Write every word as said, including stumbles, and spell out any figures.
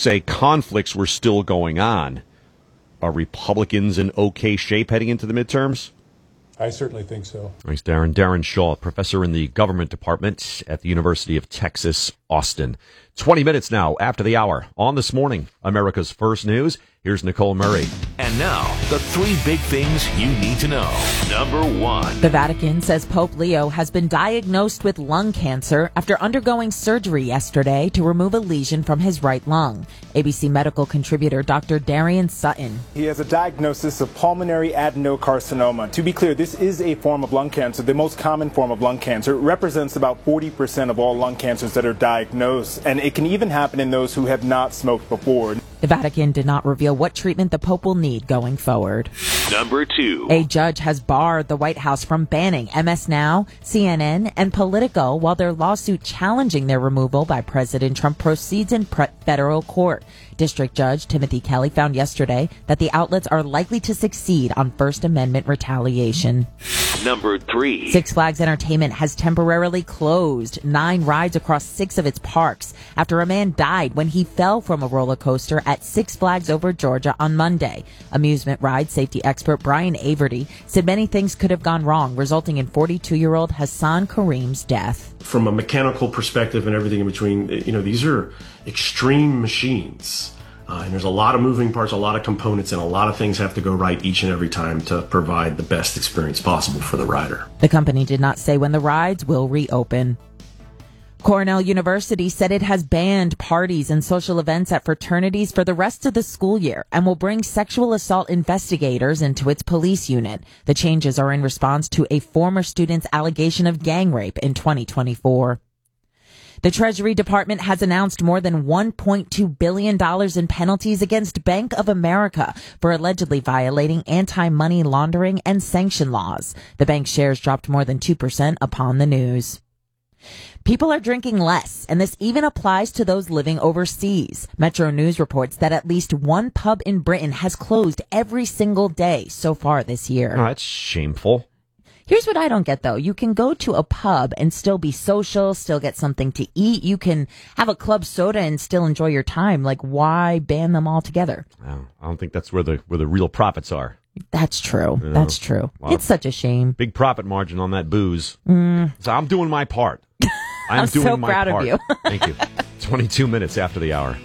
say conflicts were still going on. Are Republicans in okay shape heading into the midterms? I certainly think so. Thanks, Darren. Darren Shaw, professor in the government department at the University of Texas, Austin. twenty minutes now after the hour on This Morning, America's First News. Here's Nicole Murray. And now, the three big things you need to know. Number one. The Vatican says Pope Leo has been diagnosed with lung cancer after undergoing surgery yesterday to remove a lesion from his right lung. A B C medical contributor Doctor Darian Sutton. He has a diagnosis of pulmonary adenocarcinoma. To be clear, this is a form of lung cancer, the most common form of lung cancer. It represents about forty percent of all lung cancers that are diagnosed, and it can even happen in those who have not smoked before. The Vatican did not reveal what treatment the Pope will need going forward. Number two. A judge has barred the White House from banning M S Now, C N N, and Politico while their lawsuit challenging their removal by President Trump proceeds in pre- federal court. District Judge Timothy Kelly found yesterday that the outlets are likely to succeed on First Amendment retaliation. Number three. Six Flags Entertainment has temporarily closed nine rides across six of its parks after a man died when he fell from a roller coaster at Six Flags Over Georgia on Monday. Amusement ride safety expert Brian Averty said many things could have gone wrong, resulting in forty-two-year-old Hassan Kareem's death. From a mechanical perspective and everything in between, you know, these are extreme machines. Uh, and there's a lot of moving parts, a lot of components, and a lot of things have to go right each and every time to provide the best experience possible for the rider. The company did not say when the rides will reopen. Cornell University said it has banned parties and social events at fraternities for the rest of the school year and will bring sexual assault investigators into its police unit. The changes are in response to a former student's allegation of gang rape in twenty twenty-four. The Treasury Department has announced more than one point two billion dollars in penalties against Bank of America for allegedly violating anti-money laundering and sanction laws. The bank's shares dropped more than two percent upon the news. People are drinking less, and this even applies to those living overseas. Metro News reports that at least one pub in Britain has closed every single day so far this year. Oh, that's shameful. Here's what I don't get, though. You can go to a pub and still be social, still get something to eat. You can have a club soda and still enjoy your time. Like, why ban them all together? Oh, I don't think that's where the where the real profits are. That's true. Yeah. That's true. Wow. It's such a shame. Big profit margin on that booze. Mm. So I'm doing my part. I'm, I'm doing so my proud part. of you. Thank you. twenty-two minutes after the hour.